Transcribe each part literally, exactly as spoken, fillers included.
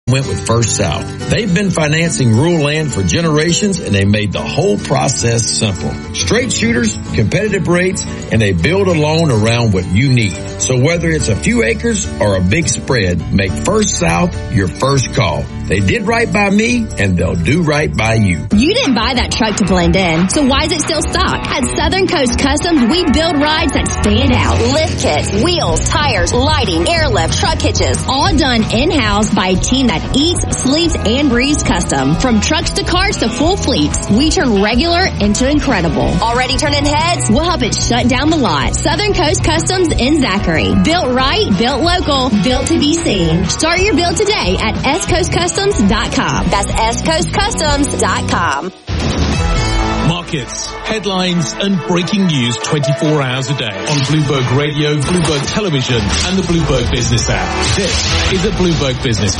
went with First South. They've been financing rural land for generations, and they made the whole process simple. Straight shooters, competitive rates, and they build a loan around what you need. So whether it's a few acres or a big spread, make First South your first call. They did right by me, and they'll do right by you. You didn't buy that truck to blend in, so why is it still stock? At Southern Coast Customs, we build rides that stand out. Lift kits, wheels, tires, lighting, airlift, truck hitches, all done in-house by a team that eats, sleeps, and breathes custom. From trucks to cars to full fleets, we turn regular into incredible. Already turning heads? We'll help it shut down the lot. Southern Coast Customs in Zachary. Built right, built local, built to be seen. Start your build today at S Coast Customs dot com. That's S Coast Customs dot com. Markets, headlines, and breaking news twenty-four hours a day on Bloomberg Radio, Bloomberg Television, and the Bloomberg Business app. This is a Bloomberg Business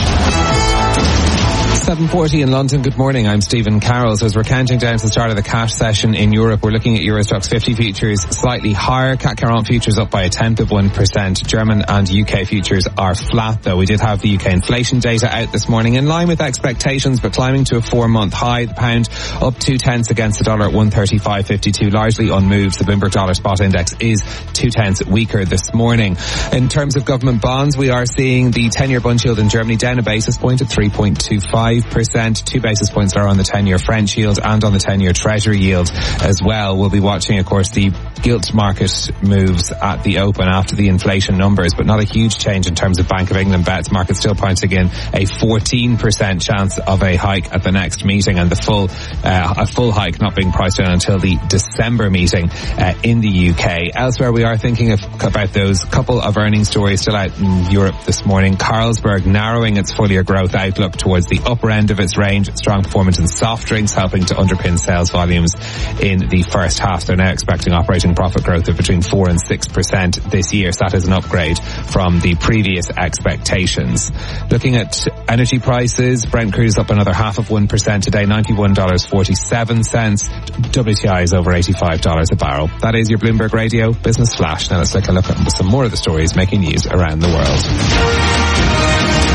Flash. seven forty in London. Good morning. I'm Stephen Carroll. So as we're counting down to the start of the cash session in Europe, we're looking at Euro Stoxx fifty futures slightly higher. C A C Quarante futures up by a tenth of one percent. German and U K futures are flat, though. We did have the U K inflation data out this morning in line with expectations, but climbing to a four-month high. The pound up two tenths against the dollar at one thirty-five fifty-two, largely unmoved. The Bloomberg Dollar Spot Index is two tenths weaker this morning. In terms of government bonds, we are seeing the ten-year bund yield in Germany down a basis point at three point two five percent. Two basis points are on the ten-year French yield and on the ten-year Treasury yield as well. We'll be watching, of course, the gilt market moves at the open after the inflation numbers, but not a huge change in terms of Bank of England bets. Market still pointing in a fourteen percent chance of a hike at the next meeting, and the full uh, a full hike not being priced in until the December meeting uh, in the U K. Elsewhere, we are thinking of, about those couple of earnings stories still out in Europe this morning. Carlsberg narrowing its full-year growth outlook towards the upper end of its range. Strong performance in soft drinks helping to underpin sales volumes in the first half. They're now expecting operating profit growth of between four and six percent this year. So that is an upgrade from the previous expectations. Looking at energy prices, Brent crude is up another half of one percent today, ninety-one dollars and forty-seven cents. W T I is over eighty-five dollars a barrel. That is your Bloomberg Radio Business Flash. Now let's take a look at some more of the stories making news around the world.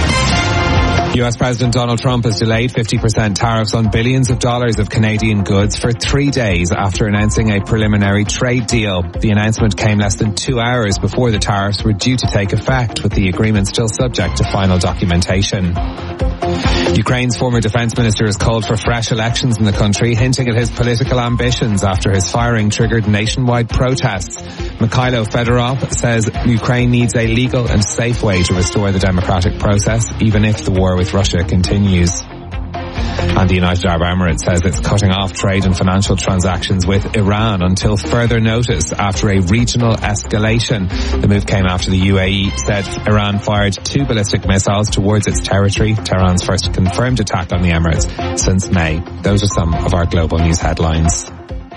U S President Donald Trump has delayed fifty percent tariffs on billions of dollars of Canadian goods for three days after announcing a preliminary trade deal. The announcement came less than two hours before the tariffs were due to take effect, with the agreement still subject to final documentation. Ukraine's former defense minister has called for fresh elections in the country, hinting at his political ambitions after his firing triggered nationwide protests. Mikhailo Fedorov says Ukraine needs a legal and safe way to restore the democratic process, even if the war with Russia continues. And the United Arab Emirates says it's cutting off trade and financial transactions with Iran until further notice after a regional escalation. The move came after the U A E said Iran fired two ballistic missiles towards its territory, Tehran's first confirmed attack on the Emirates since May. Those are some of our global news headlines.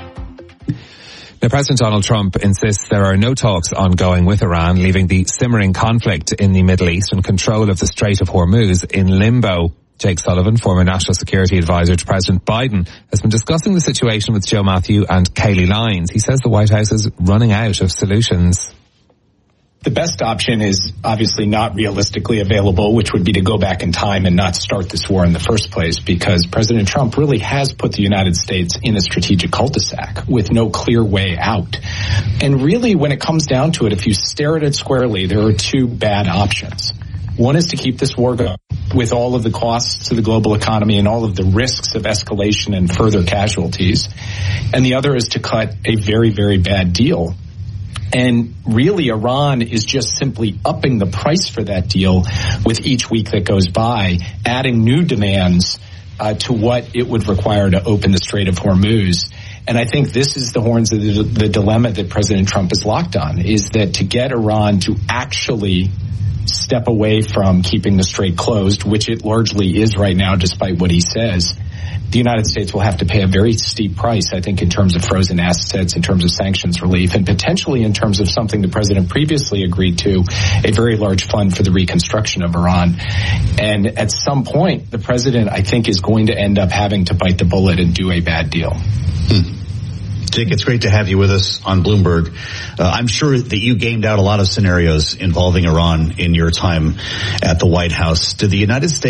Now, President Donald Trump insists there are no talks ongoing with Iran, leaving the simmering conflict in the Middle East and control of the Strait of Hormuz in limbo. Jake Sullivan, former National Security Advisor to President Biden, has been discussing the situation with Joe Matthew and Kayleigh Lyons. He says the White House is running out of solutions. The best option is obviously not realistically available, which would be to go back in time and not start this war in the first place, because President Trump really has put the United States in a strategic cul-de-sac with no clear way out. And really, when it comes down to it, if you stare at it squarely, there are two bad options. One is to keep this war going with all of the costs to the global economy and all of the risks of escalation and further casualties. And the other is to cut a very, very bad deal. And really, Iran is just simply upping the price for that deal with each week that goes by, adding new demands uh, to what it would require to open the Strait of Hormuz. And I think this is the horns of the, the dilemma that President Trump is locked on, is that to get Iran to actually step away from keeping the strait closed, which it largely is right now, despite what he says, the United States will have to pay a very steep price, I think, in terms of frozen assets, in terms of sanctions relief, and potentially in terms of something the president previously agreed to, a very large fund for the reconstruction of Iran. And at some point, the president, I think, is going to end up having to bite the bullet and do a bad deal. Hmm. Jake, it's great to have you with us on Bloomberg. Uh, I'm sure that you gamed out a lot of scenarios involving Iran in your time at the White House. Did the United States